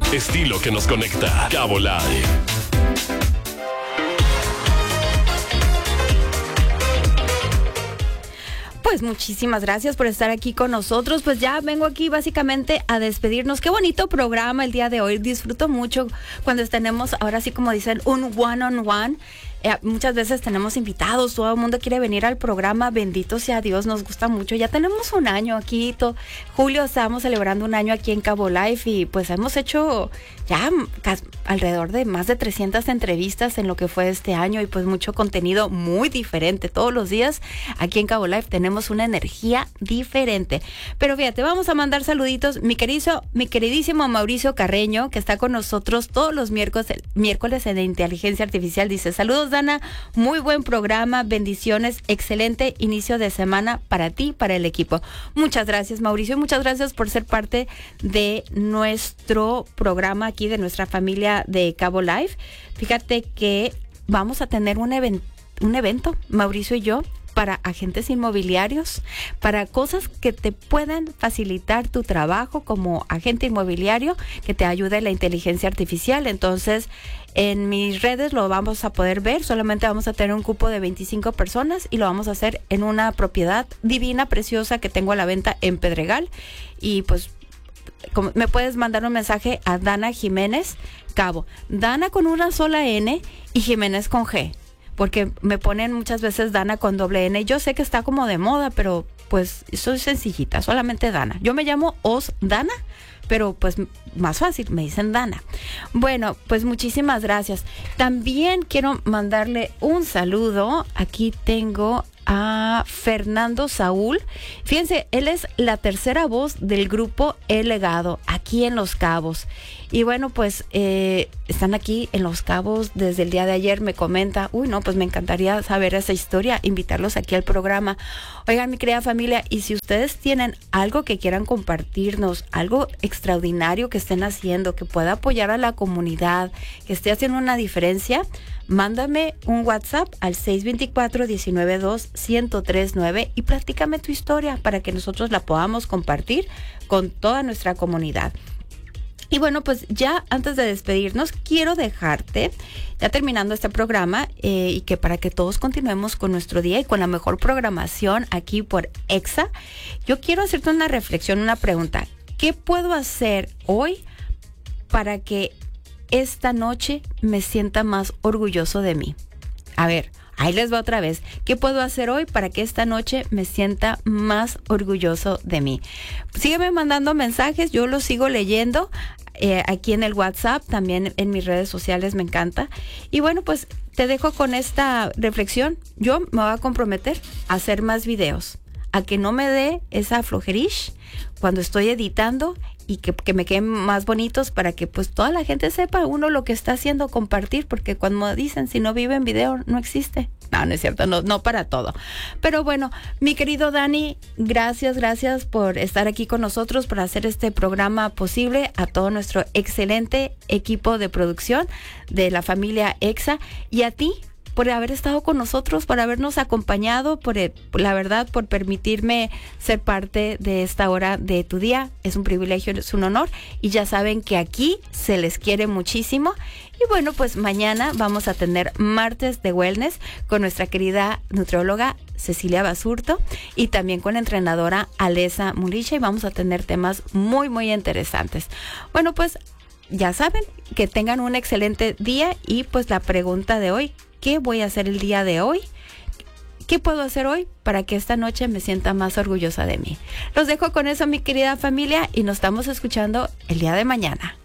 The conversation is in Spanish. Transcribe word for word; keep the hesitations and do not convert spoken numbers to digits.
estilo que nos conecta. Cabo Live. Pues muchísimas gracias por estar aquí con nosotros. Pues ya vengo aquí básicamente a despedirnos. Qué bonito programa el día de hoy. Disfruto mucho cuando tenemos, ahora sí como dicen, un one on one. Eh, muchas veces tenemos invitados, todo el mundo quiere venir al programa, bendito sea Dios, nos gusta mucho. Ya tenemos un año aquí, to, julio estamos celebrando un año aquí en Cabo Life y pues hemos hecho ya cas- alrededor de más de trescientas entrevistas en lo que fue este año y pues mucho contenido muy diferente. Todos los días aquí en Cabo Life tenemos una energía diferente. Pero fíjate, vamos a mandar saluditos. Mi querido, mi queridísimo Mauricio Carreño, que está con nosotros todos los miércoles, miércoles en Inteligencia Artificial, dice: saludos, Dana, muy buen programa, bendiciones, excelente inicio de semana para ti, para el equipo. Muchas gracias, Mauricio, muchas gracias por ser parte de nuestro programa aquí, de nuestra familia de Cabo Life. Fíjate que vamos a tener un, even- un evento, Mauricio y yo, para agentes inmobiliarios, para cosas que te puedan facilitar tu trabajo como agente inmobiliario, que te ayude la inteligencia artificial. Entonces, en mis redes lo vamos a poder ver. Solamente vamos a tener un cupo de veinticinco personas y lo vamos a hacer en una propiedad divina, preciosa, que tengo a la venta en Pedregal. Y pues como, me puedes mandar un mensaje a Dana Jiménez Cabo. Dana con una sola N y Jiménez con G, porque me ponen muchas veces Dana con doble N. Yo sé que está como de moda, pero pues soy sencillita, solamente Dana. Yo me llamo Os Dana, pero pues más fácil, me dicen Dana. Bueno, pues muchísimas gracias. También quiero mandarle un saludo. Aquí tengo a Fernando Saúl. Fíjense, él es la tercera voz del grupo El Legado, aquí en Los Cabos. Y bueno, pues eh, están aquí en Los Cabos desde el día de ayer. Me comenta, uy, no, pues me encantaría saber esa historia, invitarlos aquí al programa. Oigan, mi querida familia, y si ustedes tienen algo que quieran compartirnos, algo extraordinario que estén haciendo, que pueda apoyar a la comunidad, que esté haciendo una diferencia, mándame un WhatsApp al seis dos cuatro, uno nueve dos, uno cero tres nueve y platícame tu historia para que nosotros la podamos compartir con toda nuestra comunidad. Y bueno, pues ya antes de despedirnos, quiero dejarte, ya terminando este programa, eh, y que para que todos continuemos con nuestro día y con la mejor programación aquí por Exa, yo quiero hacerte una reflexión, una pregunta. ¿Qué puedo hacer hoy para que esta noche me sienta más orgulloso de mí? A ver, ahí les va otra vez. ¿Qué puedo hacer hoy para que esta noche me sienta más orgulloso de mí? Sígueme mandando mensajes, yo los sigo leyendo eh, aquí en el WhatsApp, también en mis redes sociales, me encanta. Y bueno, pues te dejo con esta reflexión. Yo me voy a comprometer a hacer más videos, a que no me dé esa flojerish cuando estoy editando y que, que me queden más bonitos para que pues toda la gente sepa uno lo que está haciendo, compartir, porque cuando dicen si no vive en video no existe. No, no es cierto, no, no para todo. Pero bueno, mi querido Dani, gracias, gracias por estar aquí con nosotros, por hacer este programa posible, a todo nuestro excelente equipo de producción de la familia Exa, y a ti por haber estado con nosotros, por habernos acompañado, por, el, por la verdad, por permitirme ser parte de esta hora de tu día. Es un privilegio, es un honor, y ya saben que aquí se les quiere muchísimo. Y bueno, pues mañana vamos a tener martes de wellness con nuestra querida nutrióloga Cecilia Basurto y también con la entrenadora Alesa Mulicha, y vamos a tener temas muy, muy interesantes. Bueno, pues ya saben, que tengan un excelente día, y pues la pregunta de hoy: ¿qué voy a hacer el día de hoy? ¿Qué puedo hacer hoy para que esta noche me sienta más orgullosa de mí? Los dejo con eso, mi querida familia, y nos estamos escuchando el día de mañana.